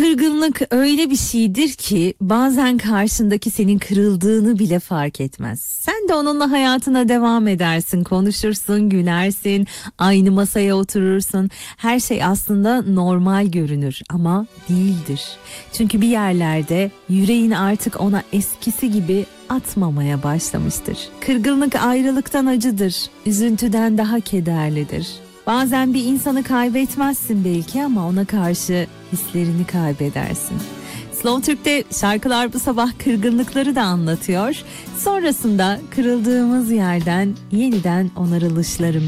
Kırgınlık öyle bir şeydir ki bazen karşındaki senin kırıldığını bile fark etmez. Sen de onunla hayatına devam edersin, konuşursun, gülersin, aynı masaya oturursun. Her şey aslında normal görünür ama değildir. Çünkü bir yerlerde yüreğin artık ona eskisi gibi atmamaya başlamıştır. Kırgınlık ayrılıktan acıdır, üzüntüden daha kederlidir. Bazen bir insanı kaybetmezsin belki ama ona karşı hislerini kaybedersin. Slow Türk'te şarkılar bu sabah kırgınlıkları da anlatıyor. Sonrasında kırıldığımız yerden yeniden onarılışlarımız